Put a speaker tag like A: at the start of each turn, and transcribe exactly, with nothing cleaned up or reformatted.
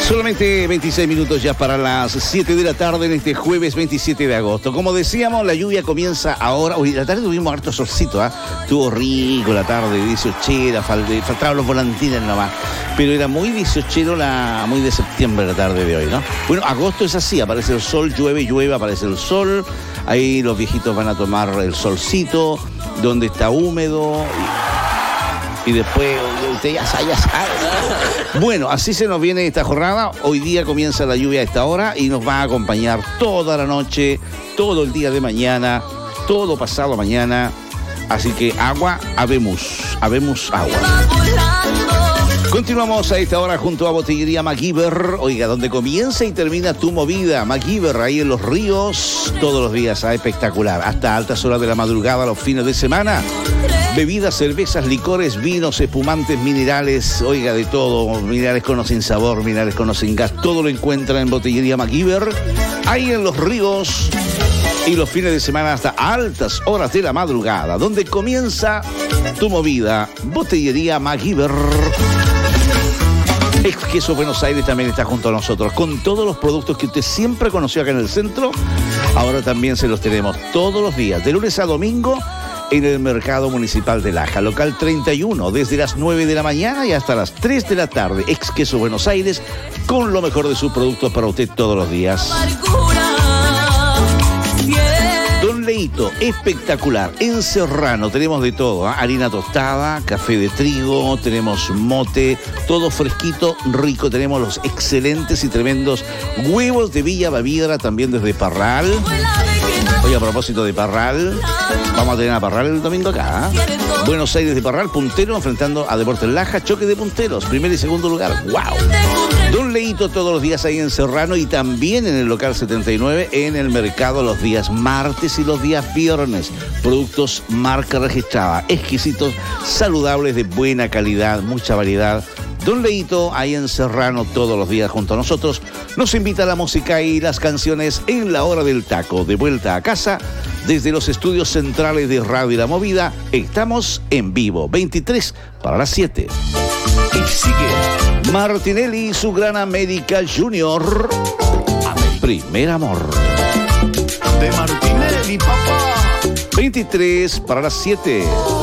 A: Solamente veintiséis minutos ya para las siete de la tarde en este jueves veintisiete de agosto. Como decíamos, la lluvia comienza ahora. Hoy la tarde tuvimos harto solcito, ¿ah? ¿eh? Estuvo rico la tarde, dieciochera, faltaban los volantines nomás. Pero era muy dieciochero, la, muy de septiembre la tarde de hoy, ¿no? Bueno, agosto es así, aparece el sol, llueve, llueve, aparece el sol. Ahí los viejitos van a tomar el solcito, donde está húmedo. Y, y después, usted ya sabe, ya sabe. Bueno, así se nos viene esta jornada. Hoy día comienza la lluvia a esta hora y nos va a acompañar toda la noche, todo el día de mañana, todo pasado mañana. Así que agua, habemos, habemos agua. Continuamos a esta hora junto a Botillería MacGyver. Oiga, donde comienza y termina tu movida. MacGyver, ahí en Los Ríos, todos los días, ¿ah? Espectacular. Hasta altas horas de la madrugada, los fines de semana. Bebidas, cervezas, licores, vinos, espumantes, minerales, oiga, de todo. Minerales con o sin sabor, minerales con o sin gas. Todo lo encuentra en Botillería MacGyver, ahí en Los Ríos. Y los fines de semana hasta altas horas de la madrugada, donde comienza tu movida. Botillería MacGyver. Ex Queso Buenos Aires también está junto a nosotros, con todos los productos que usted siempre conoció acá en el centro. Ahora también se los tenemos todos los días, de lunes a domingo, en el Mercado Municipal de Laja, local treinta y uno, desde las nueve de la mañana y hasta las tres de la tarde. Ex Queso Buenos Aires, con lo mejor de sus productos para usted todos los días. Don Leito, espectacular. En Serrano tenemos de todo, ¿eh? Harina tostada, café de trigo, tenemos mote, todo fresquito, rico. Tenemos los excelentes y tremendos huevos de Villa Baviera, también desde Parral. Hoy a propósito de Parral, vamos a tener a Parral el domingo acá, ¿eh? Buenos Aires de Parral, puntero, enfrentando a Deportes Laja, choque de punteros, primer y segundo lugar. ¡Wow! Don Leito todos los días ahí en Serrano y también en el local setenta y nueve en el mercado los días martes y los días viernes. Productos marca registrada, exquisitos, saludables, de buena calidad, mucha variedad. Don Leito ahí en Serrano todos los días junto a nosotros. Nos invita a la música y las canciones en la hora del taco. De vuelta a casa desde los estudios centrales de Radio La Movida. Estamos en vivo, veintitrés para las siete. Y sigue Martinelli y su gran América Junior. Primer amor.
B: De Martinelli, papá.
A: veintitrés para las siete.